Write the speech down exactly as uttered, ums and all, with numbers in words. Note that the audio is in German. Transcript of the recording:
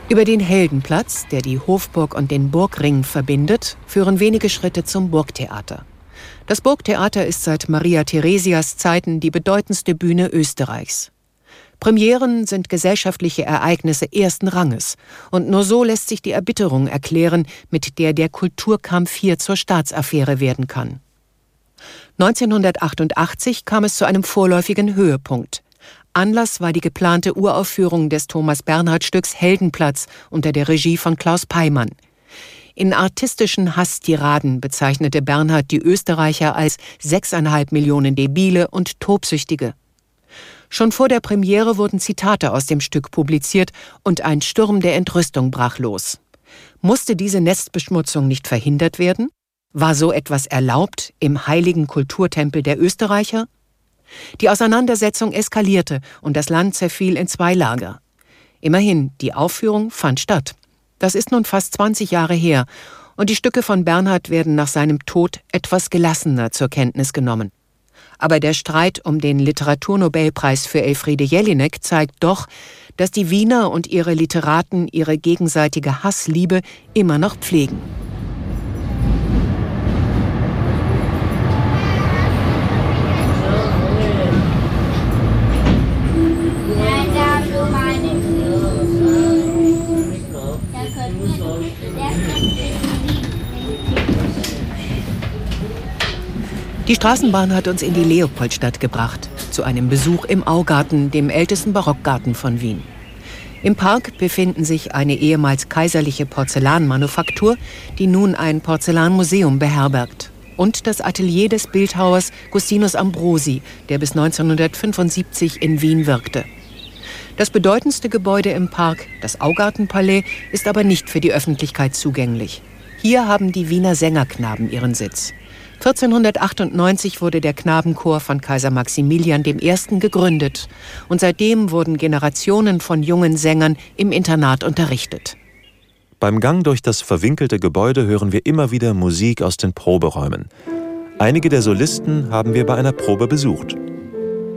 Über den Heldenplatz, der die Hofburg und den Burgring verbindet, führen wenige Schritte zum Burgtheater. Das Burgtheater ist seit Maria Theresias Zeiten die bedeutendste Bühne Österreichs. Premieren sind gesellschaftliche Ereignisse ersten Ranges, und nur so lässt sich die Erbitterung erklären, mit der der Kulturkampf hier zur Staatsaffäre werden kann. neunzehnhundertachtundachtzig kam es zu einem vorläufigen Höhepunkt. Anlass war die geplante Uraufführung des Thomas-Bernhard-Stücks Heldenplatz unter der Regie von Klaus Peimann. In artistischen Hasstiraden bezeichnete Bernhard die Österreicher als sechseinhalb Millionen Debile und Tobsüchtige. Schon vor der Premiere wurden Zitate aus dem Stück publiziert und ein Sturm der Entrüstung brach los. Musste diese Nestbeschmutzung nicht verhindert werden? War so etwas erlaubt im heiligen Kulturtempel der Österreicher? Die Auseinandersetzung eskalierte und das Land zerfiel in zwei Lager. Immerhin, die Aufführung fand statt. Das ist nun fast zwanzig Jahre her und die Stücke von Bernhard werden nach seinem Tod etwas gelassener zur Kenntnis genommen. Aber der Streit um den Literaturnobelpreis für Elfriede Jelinek zeigt doch, dass die Wiener und ihre Literaten ihre gegenseitige Hassliebe immer noch pflegen. Die Straßenbahn hat uns in die Leopoldstadt gebracht, zu einem Besuch im Augarten, dem ältesten Barockgarten von Wien. Im Park befinden sich eine ehemals kaiserliche Porzellanmanufaktur, die nun ein Porzellanmuseum beherbergt, und das Atelier des Bildhauers Gustinus Ambrosi, der bis neunzehnhundertfünfundsiebzig in Wien wirkte. Das bedeutendste Gebäude im Park, das Augartenpalais, ist aber nicht für die Öffentlichkeit zugänglich. Hier haben die Wiener Sängerknaben ihren Sitz. vierzehnhundertachtundneunzig wurde der Knabenchor von Kaiser Maximilian der Erste gegründet und seitdem wurden Generationen von jungen Sängern im Internat unterrichtet. Beim Gang durch das verwinkelte Gebäude hören wir immer wieder Musik aus den Proberäumen. Einige der Solisten haben wir bei einer Probe besucht.